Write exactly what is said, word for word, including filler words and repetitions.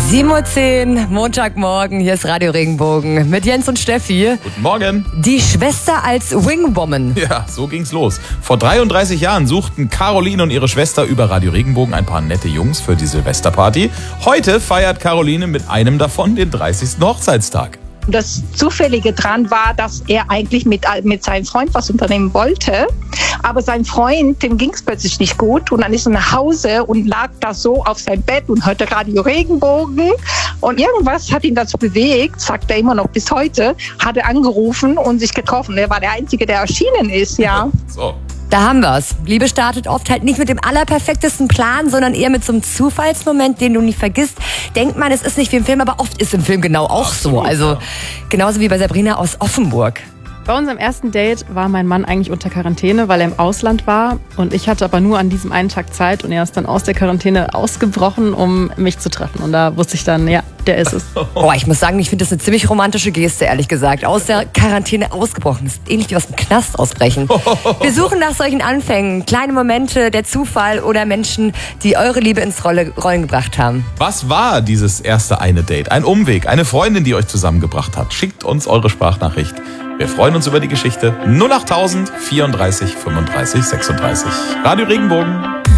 sieben Uhr zehn, Montagmorgen, hier ist Radio Regenbogen mit Jens und Steffi. Guten Morgen. Die Schwester als Wingwoman. Ja, so ging's los. Vor dreiunddreißig Jahren suchten Caroline und ihre Schwester über Radio Regenbogen ein paar nette Jungs für die Silvesterparty. Heute feiert Caroline mit einem davon den dreißigsten Hochzeitstag. Das Zufällige dran war, dass er eigentlich mit, mit seinem Freund was unternehmen wollte. Aber sein Freund, dem ging es plötzlich nicht gut. Und dann ist er nach Hause und lag da so auf seinem Bett und hörte Radio Regenbogen. Und irgendwas hat ihn dazu bewegt, sagt er immer noch bis heute, hat er angerufen und sich getroffen. Er war der Einzige, der erschienen ist, ja. So. Da haben wir's. Liebe startet oft halt nicht mit dem allerperfektesten Plan, sondern eher mit so einem Zufallsmoment, den du nie vergisst. Denkt man, es ist nicht wie im Film, aber oft ist im Film genau auch so. Also genauso wie bei Sabrina aus Offenburg. Bei unserem ersten Date war mein Mann eigentlich unter Quarantäne, weil er im Ausland war. Und ich hatte aber nur an diesem einen Tag Zeit und er ist dann aus der Quarantäne ausgebrochen, um mich zu treffen. Und da wusste ich dann, ja, der ist es. Boah, ich muss sagen, ich finde das eine ziemlich romantische Geste, ehrlich gesagt. Aus der Quarantäne ausgebrochen. Das ist ähnlich wie aus dem Knast ausbrechen. Wir suchen nach solchen Anfängen, kleine Momente, der Zufall oder Menschen, die eure Liebe ins Rolle, Rollen gebracht haben. Was war dieses erste eine Date? Ein Umweg, eine Freundin, die euch zusammengebracht hat? Schickt uns eure Sprachnachricht. Wir freuen uns über die Geschichte. null acht tausend vierunddreißig fünfunddreißig sechsunddreißig. Radio Regenbogen.